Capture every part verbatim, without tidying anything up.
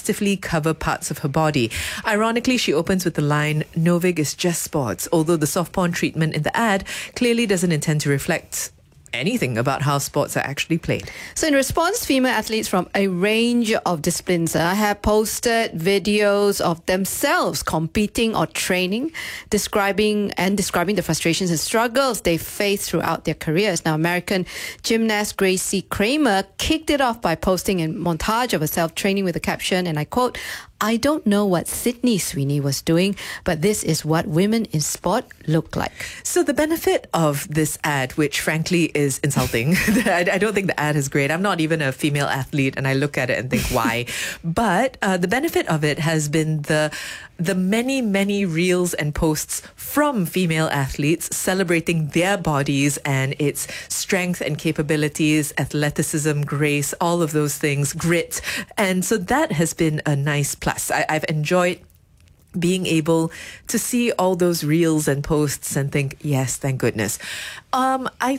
suggestively cover parts of her body. Ironically, she opens with the line, "Novig is just sports," although the soft porn treatment in the ad clearly doesn't intend to reflect anything about how sports are actually played. So in response, female athletes from a range of disciplines uh, have posted videos of themselves competing or training, describing and describing the frustrations and struggles they face throughout their careers. Now, American gymnast Gracie Kramer kicked it off by posting a montage of herself training with the caption, and I quote, "I don't know what Sydney Sweeney was doing, but this is what women in sport look like." So the benefit of this ad, which frankly is insulting, I, I don't think the ad is great. I'm not even a female athlete, and I look at it and think, why? But uh, the benefit of it has been the the many, many reels and posts from female athletes celebrating their bodies and its strength and capabilities, athleticism, grace, all of those things, grit. And so that has been a nice plus. I, I've enjoyed being able to see all those reels and posts and think, yes, thank goodness. Um, I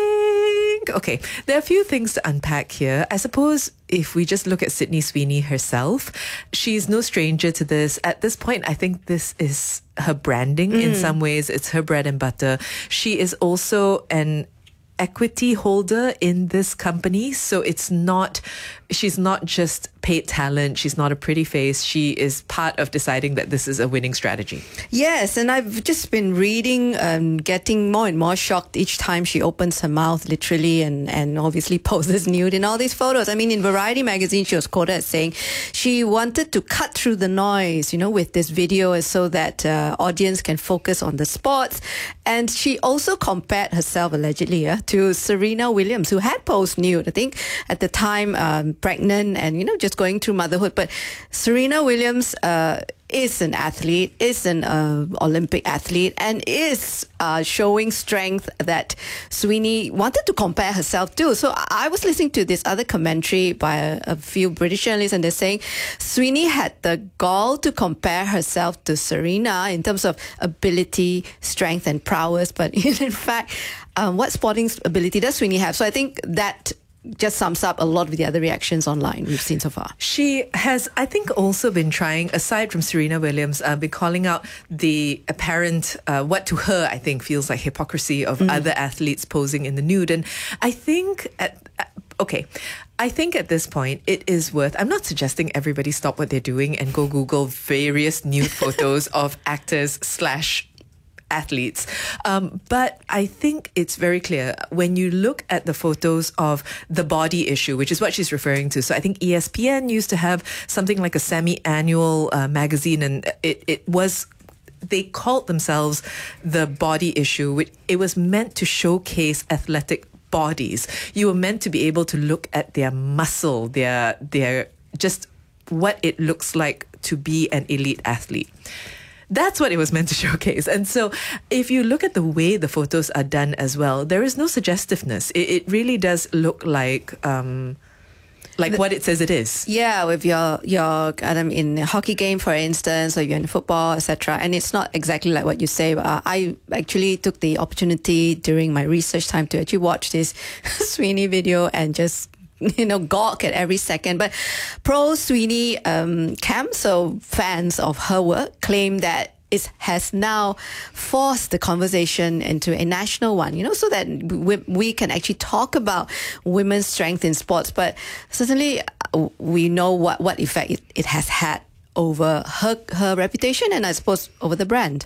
think, okay, there are a few things to unpack here. I suppose if we just look at Sydney Sweeney herself, she's no stranger to this. At this point, I think this is her branding mm. in some ways. It's her bread and butter. She is also an equity holder in this company. So it's not, she's not just paid talent. She's not a pretty face. She is part of deciding that this is a winning strategy. Yes, and I've just been reading and um, getting more and more shocked each time she opens her mouth, literally, and, and obviously poses nude in all these photos. I mean, in Variety magazine, she was quoted as saying she wanted to cut through the noise, you know, with this video so that uh, audience can focus on the sports. And she also compared herself, allegedly, uh, to Serena Williams, who had posed nude, I think, at the time, um, pregnant and, you know, just going through motherhood. But Serena Williams uh, is an athlete, is an uh, Olympic athlete, and is uh, showing strength that Sweeney wanted to compare herself to. So I was listening to this other commentary by a, a few British journalists, and they're saying Sweeney had the gall to compare herself to Serena in terms of ability, strength, and prowess. But in fact, um, what sporting ability does Sweeney have? So I think that just sums up a lot of the other reactions online we've seen so far. She has, I think, also been trying, aside from Serena Williams, uh, been calling out the apparent, uh, what to her, I think, feels like hypocrisy of mm. other athletes posing in the nude. And I think, at, okay, I think at this point, it is worth, I'm not suggesting everybody stop what they're doing and go Google various nude photos of actors slash athletes. Um, but I think it's very clear when you look at the photos of the body issue, which is what she's referring to. So I think E S P N used to have something like a semi-annual uh, magazine, and it, it was, they called themselves the body issue, which it was meant to showcase athletic bodies. You were meant to be able to look at their muscle, their, their just what it looks like to be an elite athlete. That's what it was meant to showcase. And so if you look at the way the photos are done as well, there is no suggestiveness. It, it really does look like um, like the, what it says it is. Yeah, with your, your um, in a hockey game, for instance, or you're in football, et cetera. And it's not exactly like what you say. But, uh, I actually took the opportunity during my research time to actually watch this Sweeney video and just you know, gawk at every second. But pro Sweeney um, camp, so fans of her work, claim that it has now forced the conversation into a national one, you know, so that we, we can actually talk about women's strength in sports. But certainly we know what, what effect it, it has had over her, her reputation and I suppose over the brand.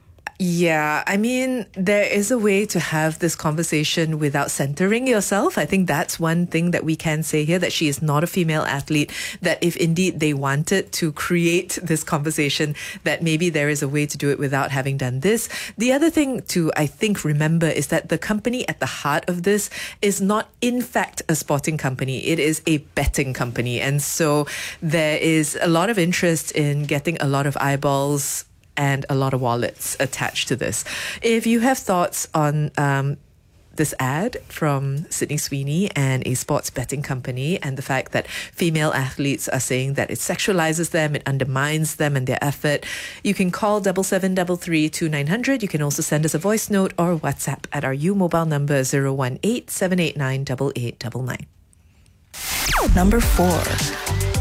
Yeah, I mean, there is a way to have this conversation without centering yourself. I think that's one thing that we can say here, that she is not a female athlete, that if indeed they wanted to create this conversation, that maybe there is a way to do it without having done this. The other thing to, I think, remember is that the company at the heart of this is not, in fact, a sporting company. It is a betting company. And so there is a lot of interest in getting a lot of eyeballs and a lot of wallets attached to this. If you have thoughts on um, this ad from Sydney Sweeney and a sports betting company and the fact that female athletes are saying that it sexualizes them, it undermines them and their effort, you can call seven seven three three two nine zero zero. You can also send us a voice note or WhatsApp at our U mobile number zero one eight seven eight nine eight eight nine nine. Number four.